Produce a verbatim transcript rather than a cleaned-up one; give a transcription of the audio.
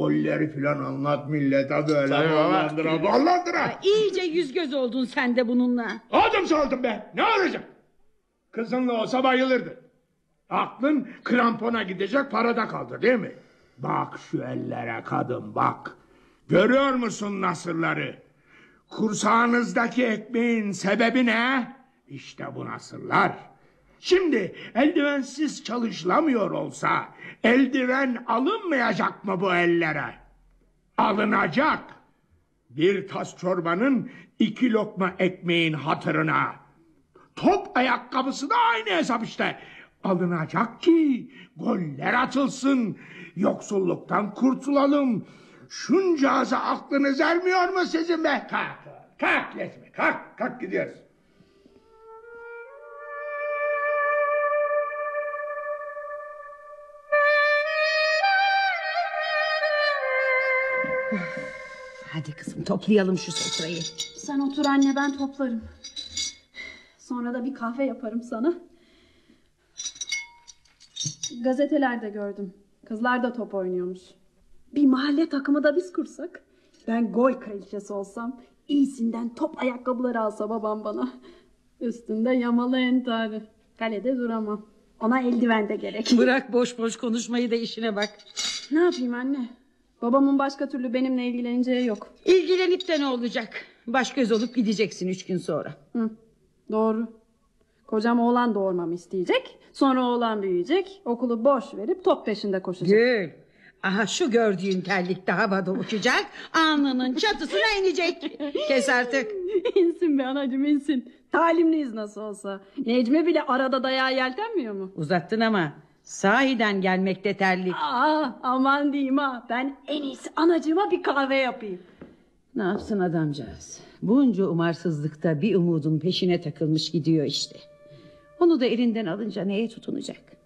golleri filan anlat millete böyle. Ballandıra ballandıra. İyice yüz göz oldun sen de bununla. Adım saldım be, ne olacak? Kızınla olsa bayılırdı. Aklın krampona gidecek parada kaldı değil mi? Bak şu ellere kadın bak. Görüyor musun nasırları? Kursağınızdaki ekmeğin sebebi ne? İşte bu nasırlar. Şimdi eldivensiz çalışılamıyor olsa eldiven alınmayacak mı bu ellere? Alınacak. Bir tas çorbanın iki lokma ekmeğin hatırına. Top ayakkabısı da aynı hesap işte. Alınacak ki goller atılsın. Yoksulluktan kurtulalım. Şuncağıza aklınız ermiyor mu sizin be? Kalk, kalk Necmi, kalk, kalk gidiyoruz. Hadi kızım toplayalım şu sofrayı. Sen otur anne, ben toplarım. Sonra da bir kahve yaparım sana. Gazetelerde gördüm. Kızlar da top oynuyormuş. Bir mahalle takımı da biz kursak. Ben gol kraliçesi olsam, iyisinden top ayakkabıları alsa babam bana. Üstünde yamalı entari. Kalede duramam. Ona eldiven de gerek. Bırak boş boş konuşmayı da işine bak. Ne yapayım anne? Babamın başka türlü benimle ilgileneceği yok. İlgilenip de ne olacak? Baş göz olup gideceksin üç gün sonra. Hı, doğru. Kocam oğlan doğurmamı isteyecek. Sonra oğlan büyüyecek. Okulu boş verip top peşinde koşacak. Gül. Aha şu gördüğün terlikte havada uçacak. Alnının çatısına inecek. Kes artık. İnsin be anacığım insin. Talimliyiz nasıl olsa. Necmi bile arada dayağa yeltenmiyor mu? Uzattın ama sahiden gelmekte terlik. Aa, aman diyeyim ha. Ben en iyisi anacığıma bir kahve yapayım. Ne yapsın adamcağız? Bunca umarsızlıkta bir umudun peşine takılmış gidiyor işte. Onu da elinden alınca neye tutunacak?